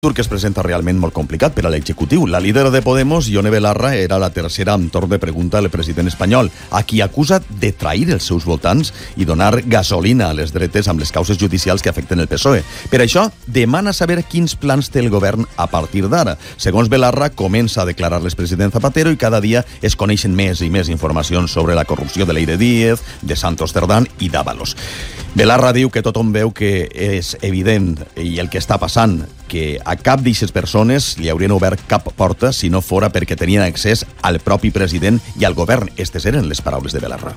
que es presenta realment molt complicat per a l'executiu. La líder de Podemos, Ione Belarra, era la tercera amb torn de pregunta al president espanyol, a qui acusa de trair els seus votants i donar gasolina a les dretes amb les causes judicials que afecten el PSOE. Per això, demana saber quins plans té el govern a partir d'ara. Segons Belarra, comença a declarar l'expresident Zapatero i cada dia es coneixen més i més informacions sobre la corrupció de Leire Díez, de Santos Cerdán i d'Ábalos. Belarra diu que tothom veu que és evident i el que està passant, que a cap d'aquestes persones li haurien obert cap porta si no fora perquè tenien accés al propi president y al govern. Estas eren les paraules de Belarra.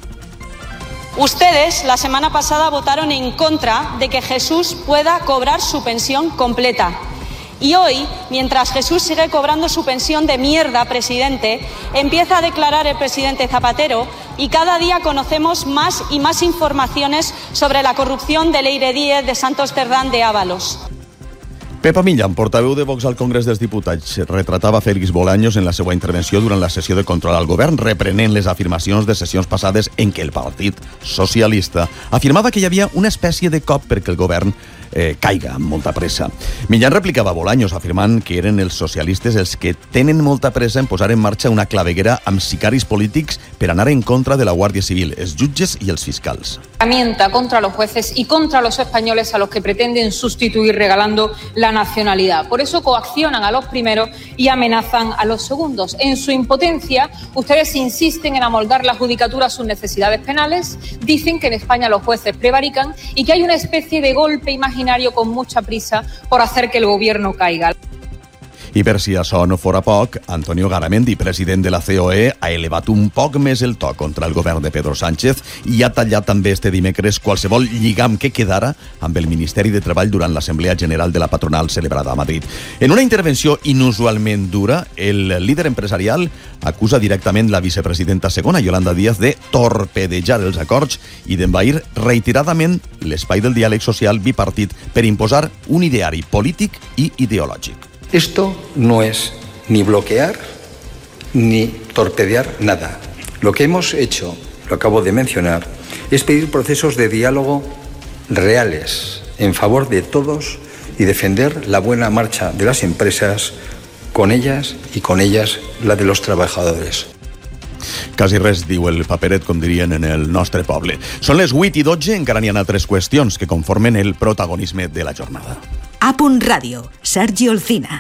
Ustedes la semana pasada votaron en contra de que Jesús pueda cobrar su pensión completa. Y hoy, mientras Jesús sigue cobrando su pensión de mierda, presidente, empieza a declarar el presidente Zapatero y cada día conocemos más y más informaciones sobre la corrupción de Leire Díez, de Santos Cerdán, de Ábalos. Pepa Millan, portaveu de Vox al Congrés dels Diputats, retratava Félix Bolaños en la seva intervenció durant la sessió de control al govern, reprenent les afirmacions de sessions passades en què el Partit Socialista afirmava que hi havia una espècie de cop perquè el govern caiga amb molta pressa. Millan replicava a Bolaños afirmant que eren els socialistes els que tenen molta pressa en posar en marxa una claveguera amb sicaris polítics per anar en contra de la Guàrdia Civil, els jutges i els fiscals. Herramienta contra los jueces y contra los españoles a los que pretenden sustituir regalando la nacionalidad. Por eso coaccionan a los primeros y amenazan a los segundos. En su impotencia, ustedes insisten en amoldar la judicatura a sus necesidades penales, dicen que en España los jueces prevarican y que hay una especie de golpe imaginario con mucha prisa por hacer que el gobierno caiga. I per si això no fora poc, Antonio Garamendi, president de la COE, ha elevat un poc més el to contra el govern de Pedro Sánchez i ha tallat també este dimecres qualsevol lligam que quedara amb el Ministeri de Treball durant l'Assemblea General de la Patronal celebrada a Madrid. En una intervenció inusualment dura, el líder empresarial acusa directament la vicepresidenta segona, Yolanda Díaz, de torpedejar els acords i d'envair reiteradament l'espai del diàleg social bipartit per imposar un ideari polític i ideològic. Esto no es ni bloquear ni torpedear nada. Lo que hemos hecho, lo acabo de mencionar, es pedir procesos de diálogo reales en favor de todos y defender la buena marcha de las empresas, con ellas y con ellas la de los trabajadores. Quasi res diu el paperet, com dirien en el nostre poble. Són les 8:12, encara n'hi ha altres qüestions que conformen el protagonisme de la jornada. A.Radio, Sergi Olcina.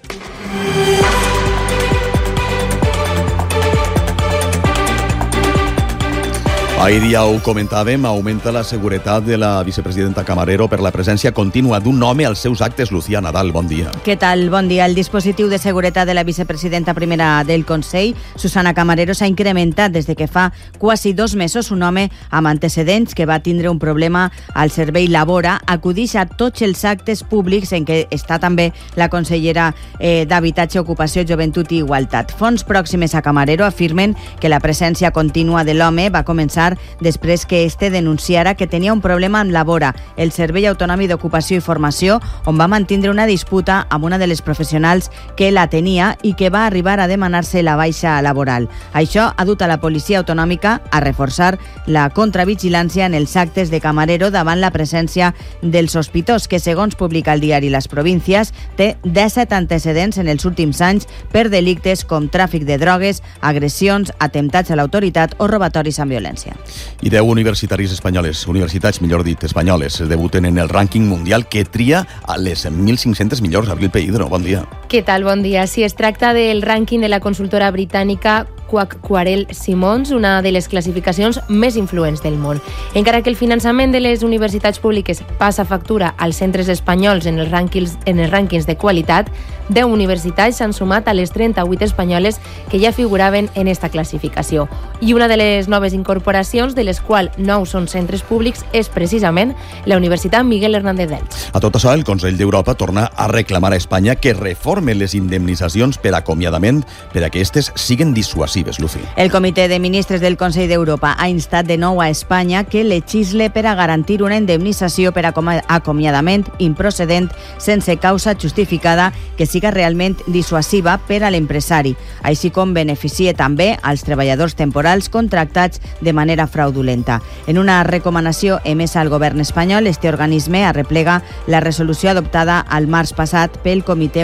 Ahir ja ho comentàvem, augmenta la seguretat de la vicepresidenta Camarero per la presència contínua d'un home als seus actes. Lucía Nadal, bon dia. Què tal? Bon dia. El dispositiu de seguretat de la vicepresidenta primera del Consell, Susana Camarero, s'ha incrementat des de que fa quasi 2 mesos. Un home amb antecedents que va tindre un problema al servei Labora acudix a tots els actes públics en què està també la consellera d'Habitatge, Ocupació, Joventut i Igualtat. Fonts pròximes a Camarero afirmen que la presència contínua de l'home va començar després que este denunciara que tenia un problema amb Labora, el Servei Autonòmic d'Ocupació i Formació, on va mantindre una disputa amb una de les professionals que la tenia i que va arribar a demanar-se la baixa laboral. Això ha dut a la policia autonòmica a reforçar la contravigilància en els actes de Camarero davant la presència del sospitós, que segons publica el diari Las Provincias té 17 antecedents en els últims anys per delictes com tràfic de drogues, agressions, atemptats a l'autoritat o robatoris amb violència. I 10 universitats millor dit, espanyoles, debuten en el rànquing mundial que tria a les 1.500 millors. Abril Peïdro, bon dia. Què tal? Bon dia. Sí, es tracta del rànquing de la consultora britànica Quacquarell Simons, una de les classificacions més influents del món. Encara que el finançament de les universitats públiques passa factura als centres espanyols en els rànquings de qualitat, 10 universitats s'han sumat a les 38 espanyoles que ja figuraven en esta classificació. I una de les noves incorporacions, de les quals 9 són centres públics, és precisament la Universitat Miguel Hernández d'Elx. A tot això, el Consell d'Europa torna a reclamar a Espanya que reforme les indemnitzacions per acomiadament per a que aquestes siguen dissuasives. El Comitè de Ministres del Consell d'Europa ha instat de nou a Espanya que legisle per a garantir una indemnització per acomiadament improcedent sense causa justificada que sigui siga realment dissuasiva per a l'empresari, així com beneficie també als treballadors temporals contractats de manera fraudulenta. En una recomanació emesa al govern espanyol, este organisme arreplega la resolució adoptada al març passat pel Comitè